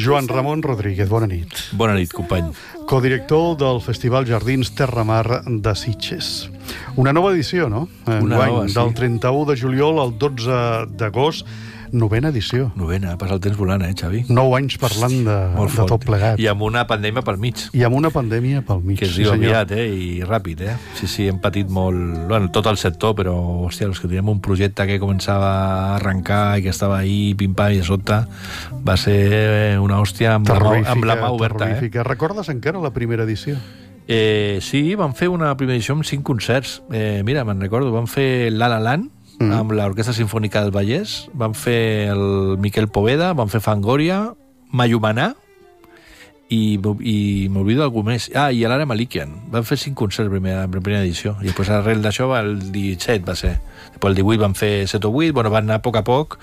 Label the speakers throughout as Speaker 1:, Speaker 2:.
Speaker 1: Joan Ramon Rodríguez, bona nit.
Speaker 2: Bona nit, company.
Speaker 1: Codirector del Festival Jardins Terramar de Sitges. Una nova edició, no? Enguany, del 31 de juliol al 12 d'agost, novena edició.
Speaker 2: Novena, passa el temps volant, Xavi?
Speaker 1: 9 anys parlant de tot plegat.
Speaker 2: I amb una pandèmia pel mig.
Speaker 1: I amb una pandèmia pel mig.
Speaker 2: Que es diu aviat, i ràpid, Sí, hem patit molt... Bueno, tot el sector, però, hòstia, els que teníem un projecte que començava a arrencar i que estava ahí, pim-pam, i a sota, va ser una hòstia amb la mà oberta,
Speaker 1: terrorífica. Recordes encara la primera edició?
Speaker 2: Sí, vam fer una primera edició amb 5 concerts. Mira, me'n recordo, vam fer l'Ala Land, amb l'Orquestra Simfònica del Vallès, van fer el Miquel Poveda, van fer Fangoria, Mayumanà, i m'oblido algú més. I l'Ara Malikian. Van fer 5 concerts en primera edició. I després, arrel d'això, el 17 va ser. Després el 18 van fer 7 o 8, van anar a poc,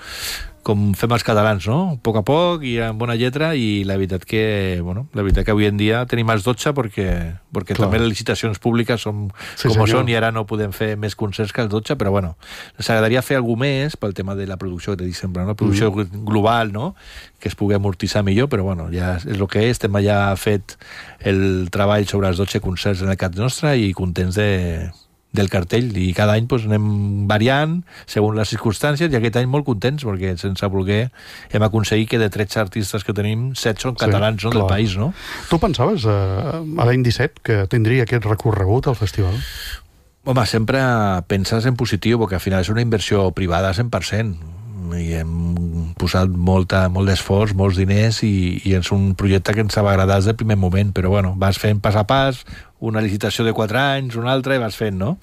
Speaker 2: com fem els catalans, no? A poc, i amb bona lletra, i la veritat que avui en dia tenim els 12 perquè també les licitacions públiques són són, i ara no podem fer més concerts que els 12, però bueno, ens agradaria fer alguna més pel tema de la producció, que t'he dit sempre, la producció global, no? Que es pugui amortitzar millor, però bueno, ja és el que és, estem ja fet el treball sobre els 12 concerts en el cas nostre i contents del cartell, i cada any anem variant segons les circumstàncies, i aquest any molt contents perquè sense voler hem aconseguit que de 13 artistes que tenim 7 són catalans, del país, no?
Speaker 1: Tu pensaves a l'any 17 que tindria aquest recorregut al festival?
Speaker 2: Home, sempre penses en positiu, perquè al final és una inversió privada 100%, i hem posat molt d'esforç, molts diners, i és un projecte que ens va agradar des del primer moment, però bueno, vas fent pas a pas, una licitació de 4 anys, una altra, i vas fent, no?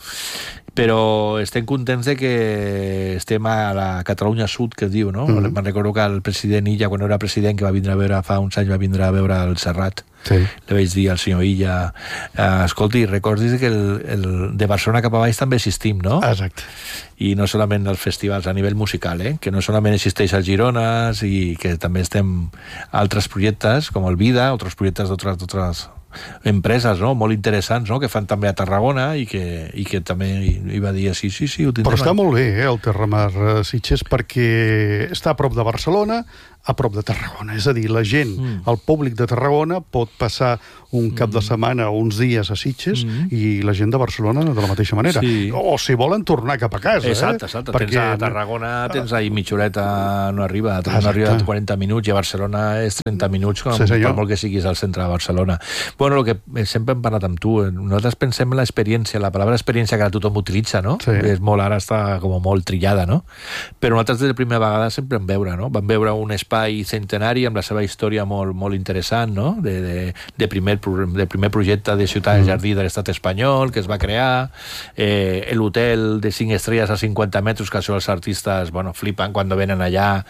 Speaker 2: Però estem contents de que estem a la Catalunya Sud, que es diu, no? Me'n recordo que el president Illa, quan era president, que va vindre a veure fa uns anys, va vindre a veure el Serrat. Sí. Le vaig dir al senyor Illa, escolti, recordis que de Barcelona cap a baix també existim, no?
Speaker 1: Exacte.
Speaker 2: I no solament els festivals a nivell musical, que no solament existeix el Girones, i que també estem altres projectes, com el Vida, altres projectes d'altres empreses, no? Molt interessants, no? Que fan també a Tarragona, i que també hi va dir sí, ho tindrem.
Speaker 1: Però està molt bé, el Terramar Sitges, perquè està a prop de Barcelona, a prop de Tarragona. És a dir, la gent, el públic de Tarragona pot passar un cap de setmana o uns dies a Sitges, i la gent de Barcelona de la mateixa manera. Sí. O si volen tornar cap a casa.
Speaker 2: Exacte. Perquè a Tarragona tens ahí mitja horeta, no arriba 40 minuts, i a Barcelona és 30 minuts, per molt que siguis al centre de Barcelona. Bueno, el que sempre hem parlat amb tu, nosaltres pensem en l'experiència, la paraula experiència que tothom utilitza, no? Sí. És molt, ara està com molt trillada, no? Però nosaltres de la primera vegada sempre vam veure, no? Vam veure un espai centenari amb la seva història molt interessant, no? De primer projecte de ciutat de jardí de l'estat espanyol que es va crear, l'hotel de 5 estrelles a 50 metres, que això els artistes flipen quan venen allà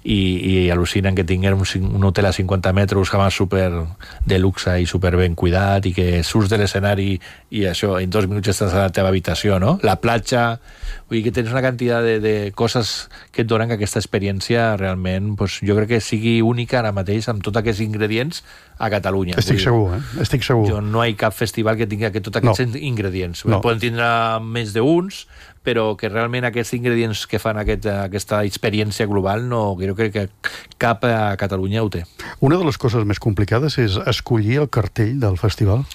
Speaker 2: i al·lucinen que tinguin un hotel a 50 metres que va super de luxe i super ben cuidat, i que surts de l'escenari i això, en 2 minuts estàs a la teva habitació, no? La platja, vull dir que tens una quantitat de coses que et donen que aquesta experiència realment, jo crec que sigui única ara mateix amb tots aquests ingredients a Catalunya.
Speaker 1: Estic segur.
Speaker 2: No hi ha cap festival que tingui tots aquests ingredients. Poden tindre més d'uns, però que realment aquests ingredients que fan aquesta experiència global, no crec que cap a Catalunya ho té.
Speaker 1: Una de les coses més complicades és escollir el cartell del festival.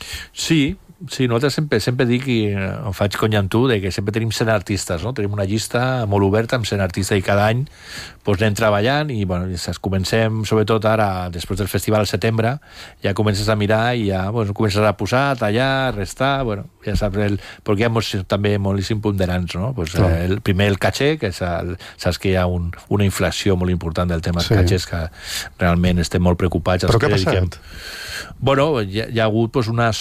Speaker 2: Sí, nosaltres sempre dic, i em faig conya amb tu, que sempre tenim 100 artistes, no? Tenim una llista molt oberta amb 100 artistes, i cada any anem treballant, i comencem, sobretot ara, després del festival al setembre, ja comences a mirar i ja comences a posar, tallar, restar, ja saps, perquè hi ha també molts imponderants, no? El primer, el caché, que saps que hi ha una inflació molt important del tema dels catxers, que realment estem molt preocupats.
Speaker 1: Però què ha passat?
Speaker 2: Hi ha hagut una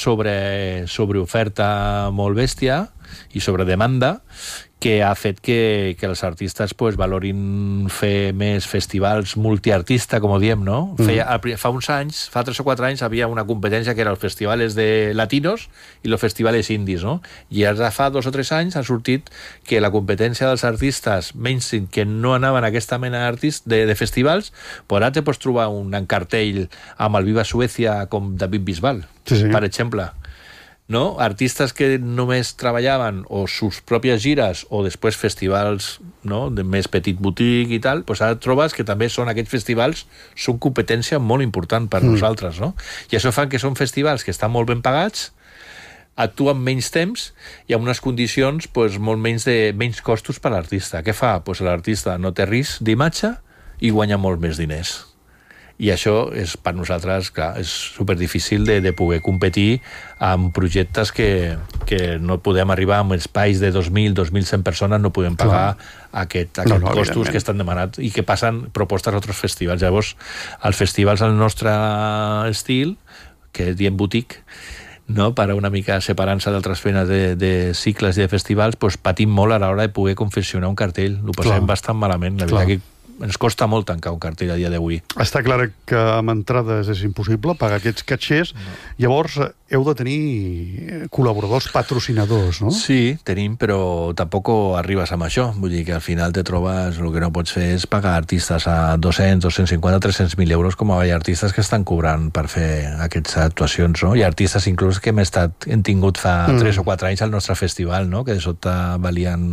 Speaker 2: sobreoferta molt bèstia i sobredemanda, que ha fet que els artistes valorin fer més festivals multiartista, com ho diem, no? Fa uns anys, fa 3 o 4 anys, havia una competència que era els festivals de latinos i els festivals indis, no? I ara fa 2 o 3 anys ha sortit que la competència dels artistes mainstream que no anaven a aquesta mena de festivals, ara te pots trobar un cartell amb el Viva Suècia com David Bisbal, per exemple. no? Artistes que només treballaven o sus pròpies gires o després festivals, no? De més petit boutique i tal, doncs ara trobes que també són aquests festivals, són competència molt important per nosaltres, no? I això fa que són festivals que estan molt ben pagats, actuen menys temps i amb unes condicions molt menys costos per a l'artista. Què fa? L'artista no té risc d'imatge i guanya molt més diners. I això és per nosaltres, clar, és superdifícil de poder competir amb projectes que no podem arribar amb espais de 2.000, 2.100 persones, no podem pagar aquests costos que estan demanats i que passen propostes a altres festivals. Llavors, els festivals al nostre estil, que diem boutique, no? Per una mica separant-se d'altres feines de cicles i de festivals, patim molt a l'hora de poder confeccionar un cartell. Ho passem bastant malament. La veritat que ens costa molt tancar un cartell a dia d'avui.
Speaker 1: Està clar que amb entrades és impossible pagar aquests catxers. Llavors heu de tenir col·laboradors, patrocinadors, no?
Speaker 2: Sí, tenim, però tampoc arribes amb això. Vull dir que al final te trobes, el que no pots fer és pagar artistes a 200, 250, 300.000 euros, com hi ha artistes que estan cobrant per fer aquestes actuacions, no? Hi ha artistes inclús que hem tingut fa 3 o 4 anys al nostre festival, no? Que de sobte valien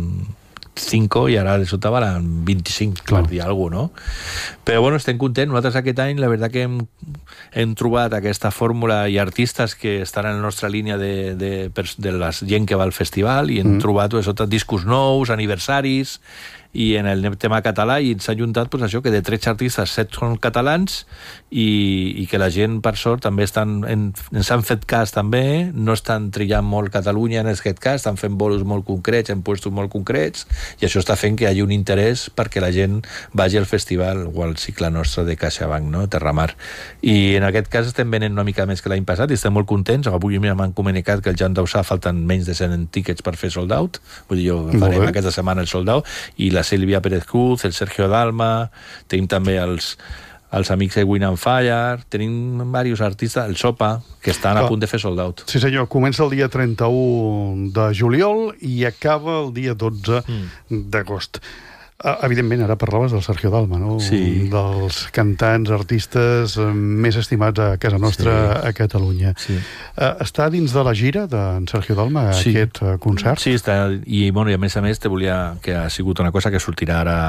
Speaker 2: 5 i ara de sota valen 25, per dir alguna cosa, no? Però bueno, estem contents. Nosaltres aquest any, la veritat que hem trobat aquesta fórmula i artistes que estan en la nostra línia de la gent que va al festival i hem trobat discos nous, aniversaris i en el tema català i s'ha juntat això, que de 13 artistes 7 són catalans i que la gent, per sort, també ens han fet cas també, no estan trillant molt Catalunya en aquest cas, estan fent bolos molt concrets, en puestos molt concrets, i això està fent que hi hagi un interès perquè la gent vagi al festival o al cicle nostre de CaixaBank, no? Terramar. I en aquest cas estem venent una mica més que l'any passat i estem molt contents. Avui m'han comunicat que el Jan Dausà falten menys de 100 tíquets per fer sold out, vull dir, farem aquesta setmana el sold out, i la Sílvia Pérez Cruz, el Sergio Dalma, tenim també els amics de Win and Fire, tenim diversos artistes, el Sopa, que estan a punt de fer sold out.
Speaker 1: Sí senyor, comença el dia 31 de juliol i acaba el dia 12 d'agost. Evidentment, ara parlaves del Sergio Dalma, no?
Speaker 2: Sí.
Speaker 1: Un dels cantants, artistes més estimats a casa nostra, a Catalunya. Sí. Està dins de la gira d'en Sergio Dalma, aquest concert?
Speaker 2: Sí, està. I a més te volia, que ha sigut una cosa que sortirà ara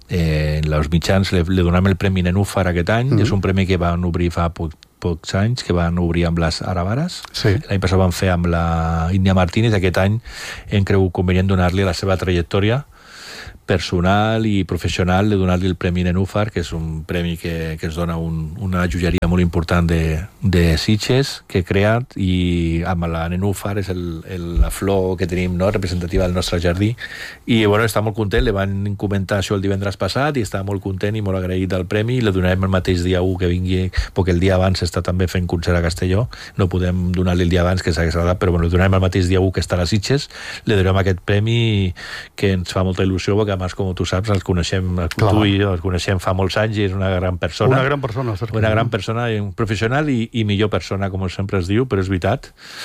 Speaker 2: en els mitjans, li donem el Premi Nenúfar aquest any. És un premi que van obrir fa pocs anys, que van obrir amb les Aravares.
Speaker 1: Sí.
Speaker 2: L'any passat van fer amb la Índia Martínez. Aquest any hem cregut convenient donar-li la seva trajectòria personal i professional, de donar-li el Premi Nenúfar, que és un premi que ens dona una joieria molt important de Sitges que he creat, i amb la Nenúfar és la flor que tenim, no?, representativa del nostre jardí, i bueno, està molt content. Le van comentar això el divendres passat i està molt content i molt agraït del premi, i le donarem el mateix dia 1 que vingui, perquè el dia abans està també fent concert a Castelló, no podem donar-li el dia abans, que s'ha agradat, però bueno, le donarem el mateix dia 1 que estarà a Sitges, le donarem aquest premi que ens fa molta il·lusió, perquè a més, com tu saps, els coneixem, tu i jo els coneixem fa molts anys, i és una gran persona.
Speaker 1: Una gran persona,
Speaker 2: una gran persona, un professional i millor persona, com sempre es diu, però és veritat.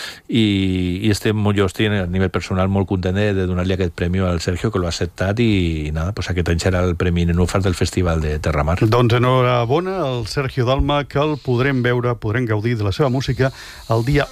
Speaker 2: I estic a nivell personal molt content de donar-li aquest premi al Sergio, que l'ha acceptat, i nada, pues aquest any serà el Premi Nenúfar del Festival de Terramar.
Speaker 1: Doncs enhorabona al Sergio Dalma, que el podrem veure, podrem gaudir de la seva música el dia